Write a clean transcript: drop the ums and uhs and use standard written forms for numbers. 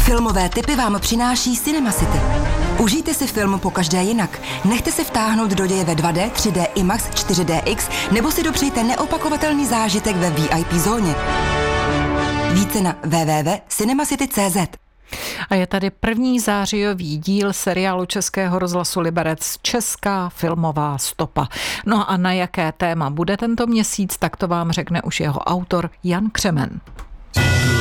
Filmové tipy vám přináší Cinema City. Užijte si film pokaždé jinak. Nechte se vtáhnout do děje ve 2D, 3D IMAX, 4DX nebo si dopřejte neopakovatelný zážitek ve VIP zóně. Více na www.cinemacity.cz. A je tady první zářijový díl seriálu Českého rozhlasu Liberec Česká filmová stopa. No a na jaké téma bude tento měsíc, tak to vám řekne už jeho autor Jan Křemen.